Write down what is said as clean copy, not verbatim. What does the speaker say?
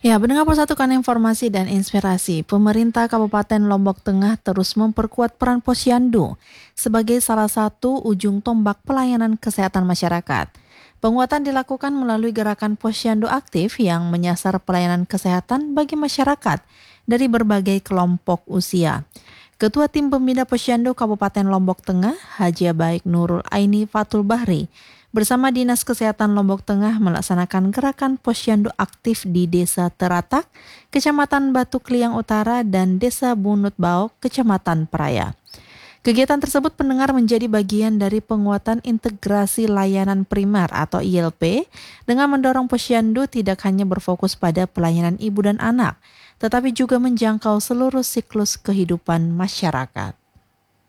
Ya, pendengar persatukan informasi dan inspirasi, pemerintah Kabupaten Lombok Tengah terus memperkuat peran Posyandu sebagai salah satu ujung tombak pelayanan kesehatan masyarakat. Penguatan dilakukan melalui gerakan Posyandu aktif yang menyasar pelayanan kesehatan bagi masyarakat dari berbagai kelompok usia. Ketua Tim Pembina Posyandu Kabupaten Lombok Tengah, Haji Baik Nurul Aini Fatul Bahri, bersama Dinas Kesehatan Lombok Tengah melaksanakan gerakan Posyandu aktif di Desa Teratak, Kecamatan Batu Kliang Utara, dan Desa Bunut Bau, Kecamatan Peraya. Kegiatan tersebut pendengar menjadi bagian dari penguatan integrasi layanan primer atau ILP dengan mendorong Posyandu tidak hanya berfokus pada pelayanan ibu dan anak, tetapi juga menjangkau seluruh siklus kehidupan masyarakat.